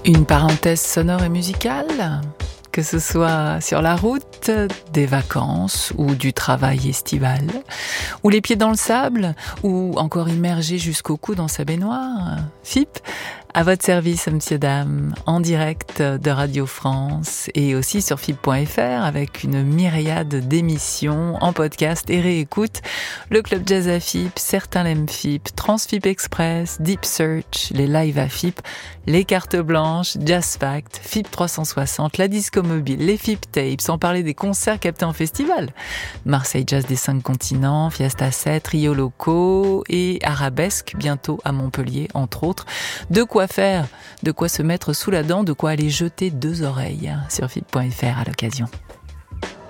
Une parenthèse sonore et musicale, que ce soit sur la route, des vacances ou du travail estival, ou les pieds dans le sable, ou encore immergé jusqu'au cou dans sa baignoire. FIP, à votre service, monsieur, dame, en direct de Radio France et aussi sur FIP.fr avec une myriade d'émissions en podcast et réécoute. Le Club Jazz à FIP, Certains l'aiment FIP, Transfip Express, Deep Search, les lives à FIP, les cartes blanches, Jazz Fact, FIP 360, la disco mobile, les FIP Tapes, sans parler des concerts captés en festival. Marseille Jazz des 5 continents, Fiesta 7, Rio Loco et Arabesque, bientôt à Montpellier, entre autres. De quoi faire, de quoi se mettre sous la dent, de quoi aller jeter 2 oreilles sur FIP.fr à l'occasion.